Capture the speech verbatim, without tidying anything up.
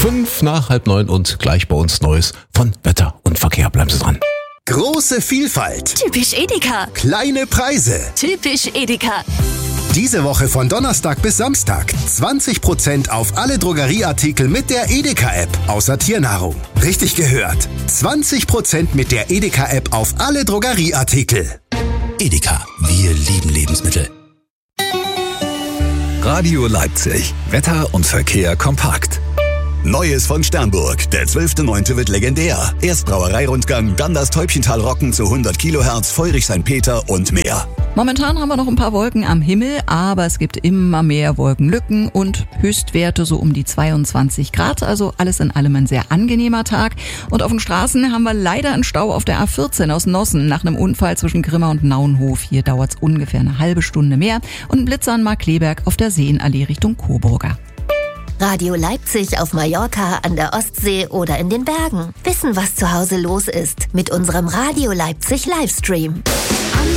Fünf nach halb neun und gleich bei uns Neues von Wetter und Verkehr. Bleiben Sie dran. Große Vielfalt. Typisch Edeka. Kleine Preise. Typisch Edeka. Diese Woche von Donnerstag bis Samstag zwanzig Prozent auf alle Drogerieartikel mit der Edeka-App, außer Tiernahrung. Richtig gehört. zwanzig Prozent mit der Edeka-App auf alle Drogerieartikel. Edeka, wir lieben Lebensmittel. Radio Leipzig. Wetter und Verkehr kompakt. Neues von Sternburg. Der zwölfte neunte wird legendär. Erst Brauereirundgang, dann das Täubchental Rocken zu hundert Kilohertz, Feurich Sankt Peter und mehr. Momentan haben wir noch ein paar Wolken am Himmel, aber es gibt immer mehr Wolkenlücken und Höchstwerte so um die zweiundzwanzig Grad. Also alles in allem ein sehr angenehmer Tag. Und auf den Straßen haben wir leider einen Stau auf der A vierzehn aus Nossen nach einem Unfall zwischen Grimma und Naunhof. Hier dauert es ungefähr eine halbe Stunde mehr. Und ein Blitzer an Markkleeberg auf der Seenallee Richtung Coburger. Radio Leipzig auf Mallorca, an der Ostsee oder in den Bergen. Wissen, was zu Hause los ist mit unserem Radio Leipzig Livestream.